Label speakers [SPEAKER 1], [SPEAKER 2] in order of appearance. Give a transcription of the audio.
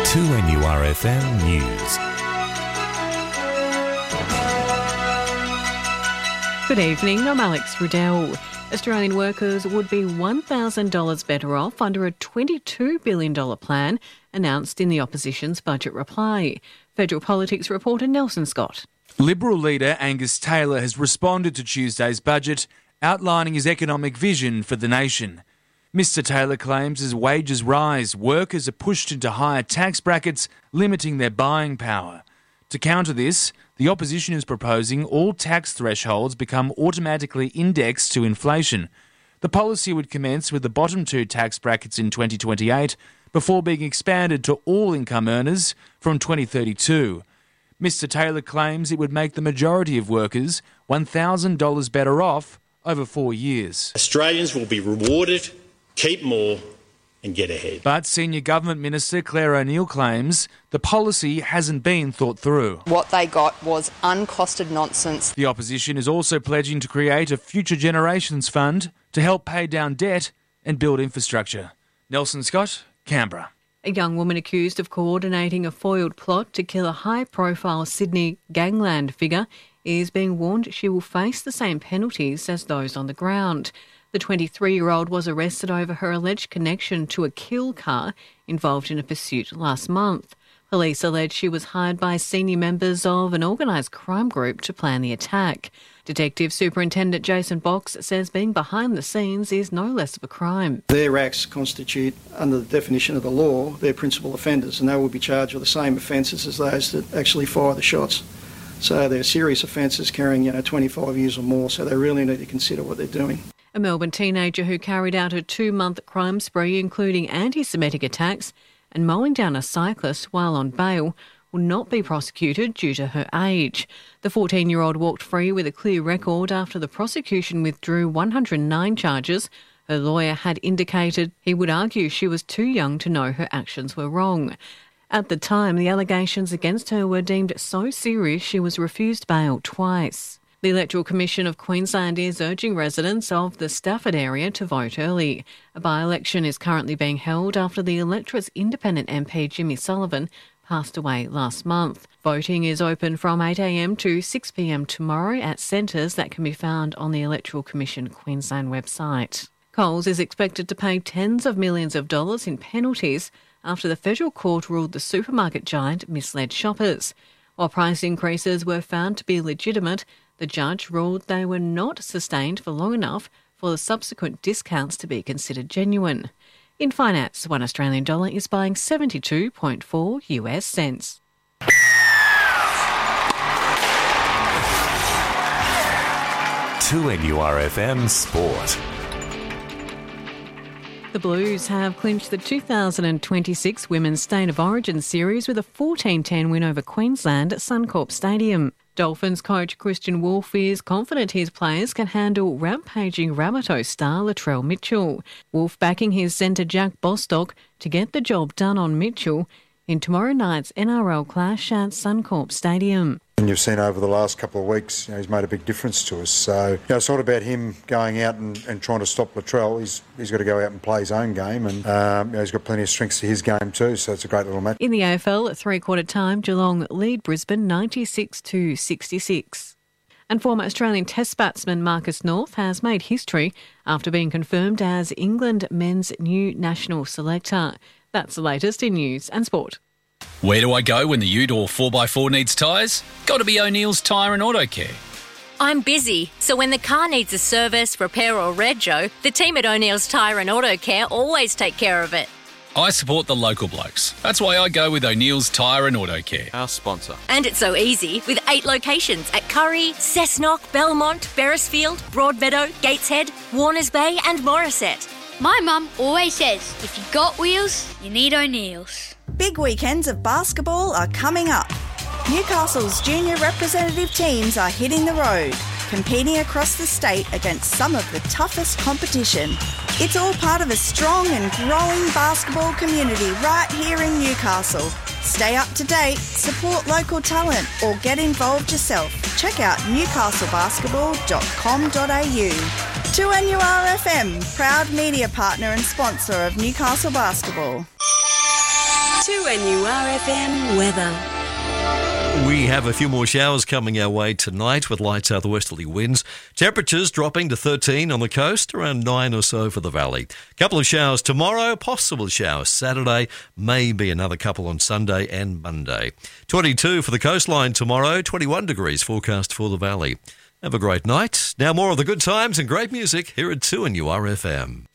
[SPEAKER 1] 2NURFM News.
[SPEAKER 2] Good evening, I'm Alex Riddell. Australian workers would be $1,000 better off under a $22 billion plan announced in the opposition's budget reply. Federal Politics reporter Nelson Scott.
[SPEAKER 3] Liberal leader Angus Taylor has responded to Tuesday's budget, outlining his economic vision for the nation. Mr Taylor claims as wages rise, workers are pushed into higher tax brackets, limiting their buying power. To counter this, the opposition is proposing all tax thresholds become automatically indexed to inflation. The policy would commence with the bottom two tax brackets in 2028 before being expanded to all income earners from 2032. Mr Taylor claims it would make the majority of workers $1,000 better off over 4 years.
[SPEAKER 4] Australians will be rewarded, keep more and get ahead.
[SPEAKER 3] But Senior Government Minister Claire O'Neill claims the policy hasn't been thought through.
[SPEAKER 5] What they got was uncosted nonsense.
[SPEAKER 3] The opposition is also pledging to create a Future Generations Fund to help pay down debt and build infrastructure. Nelson Scott, Canberra.
[SPEAKER 2] A young woman accused of coordinating a foiled plot to kill a high-profile Sydney gangland figure is being warned she will face the same penalties as those on the ground. The 23-year-old was arrested over her alleged connection to a kill car involved in a pursuit last month. Police allege she was hired by senior members of an organised crime group to plan the attack. Detective Superintendent Jason Box says being behind the scenes is no less of a crime.
[SPEAKER 6] Their acts constitute, under the definition of the law, their principal offenders, and they will be charged with the same offences as those that actually fire the shots. So they're serious offences carrying 25 years or more, so they really need to consider what they're doing.
[SPEAKER 2] A Melbourne teenager who carried out a 2-month crime spree including anti-Semitic attacks and mowing down a cyclist while on bail will not be prosecuted due to her age. The 14-year-old walked free with a clear record after the prosecution withdrew 109 charges. Her lawyer had indicated he would argue she was too young to know her actions were wrong. At the time, the allegations against her were deemed so serious she was refused bail twice. The Electoral Commission of Queensland is urging residents of the Stafford area to vote early. A by-election is currently being held after the electorate's independent MP Jimmy Sullivan passed away last month. Voting is open from 8 a.m. to 6 p.m. tomorrow at centres that can be found on the Electoral Commission Queensland website. Coles is expected to pay tens of millions of dollars in penalties after the federal court ruled the supermarket giant misled shoppers. While price increases were found to be legitimate, the judge ruled they were not sustained for long enough for the subsequent discounts to be considered genuine. In finance, $1 Australian dollar is buying 72.4 US cents.
[SPEAKER 1] To NURFM Sport.
[SPEAKER 2] The Blues have clinched the 2026 Women's State of Origin series with a 14-10 win over Queensland at Suncorp Stadium. Dolphins coach Christian Wolff is confident his players can handle rampaging Rabbitoh star Latrell Mitchell. Wolff backing his centre Jack Bostock to get the job done on Mitchell in tomorrow night's NRL clash at Suncorp Stadium.
[SPEAKER 7] And you've seen over the last couple of weeks, he's made a big difference to us. So it's not about him going out and trying to stop Latrell. He's got to go out and play his own game, and he's got plenty of strengths to his game too. So it's a great little match.
[SPEAKER 2] In the AFL, at 3/4 time, Geelong lead Brisbane 96-66. And former Australian Test batsman Marcus North has made history after being confirmed as England men's new national selector. That's the latest in news and sport.
[SPEAKER 8] Where do I go when the ute or 4x4 needs tyres? Got to be O'Neill's Tyre and Auto Care.
[SPEAKER 9] I'm busy, so when the car needs a service, repair or rego, the team at O'Neill's Tyre and Auto Care always take care of it.
[SPEAKER 8] I support the local blokes. That's why I go with O'Neill's Tyre and Auto Care, our sponsor.
[SPEAKER 9] And it's so easy with 8 locations at Curry, Cessnock, Belmont, Beresfield, Broadmeadow, Gateshead, Warners Bay and Morisset.
[SPEAKER 10] My mum always says, if you got wheels, you need O'Neill's.
[SPEAKER 11] Big weekends of basketball are coming up. Newcastle's junior representative teams are hitting the road, competing across the state against some of the toughest competition. It's all part of a strong and growing basketball community right here in Newcastle. Stay up to date, support local talent or get involved yourself. Check out newcastlebasketball.com.au. 2NURFM, proud media partner and sponsor of Newcastle Basketball.
[SPEAKER 12] 2NURFM weather.
[SPEAKER 13] We have a few more showers coming our way tonight with light southwesterly winds. Temperatures dropping to 13 on the coast, around 9 or so for the valley. Couple of showers tomorrow, possible showers Saturday, maybe another couple on Sunday and Monday. 22 for the coastline tomorrow, 21 degrees forecast for the valley. Have a great night. Now more of the good times and great music here at 2NURFM.